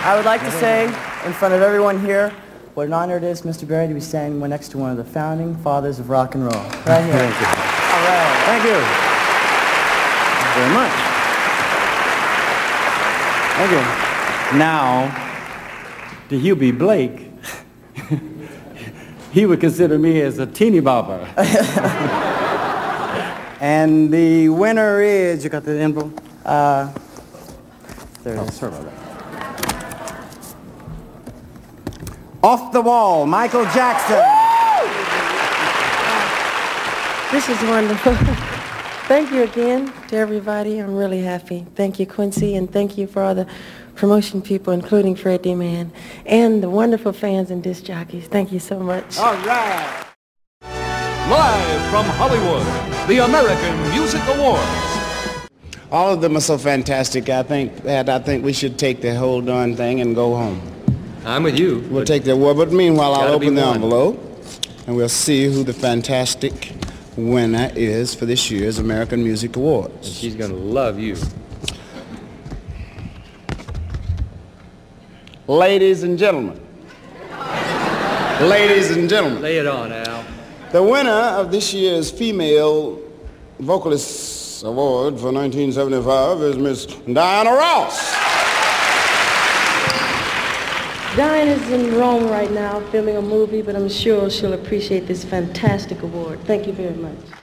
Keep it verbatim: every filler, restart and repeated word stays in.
I would like to say, in front of everyone here, what an honor it is, Mister Berry, to be standing next to one of the founding fathers of rock and roll. Right here. Thank you. All right. Thank you. Very much. Thank you. Now, to Hubie Blake, he would consider me as a teeny bopper. And the winner is, you got the envelope? Uh, there it Oh, is. sorry about that. Off the Wall, Michael Jackson. This is wonderful. Thank you again to everybody. I'm really happy. Thank you, Quincy, and thank you for all the promotion people, including Fred D-Man, and the wonderful fans and disc jockeys. Thank you so much. All right. Live from Hollywood, the American Music Awards. All of them are so fantastic. I think that I think we should take the whole darn thing and go home. I'm with you. We'll take the award, but meanwhile, I'll Gotta be open the one. envelope, and we'll see who the fantastic winner is for this year's American Music Awards. She's gonna love you. Ladies and gentlemen, ladies and gentlemen, Lay it on, Al. the winner of this year's Female Vocalist Award for nineteen seventy-five is Miss Diana Ross. Diane is in Rome right now filming a movie, but I'm sure she'll appreciate this fantastic award. Thank you very much.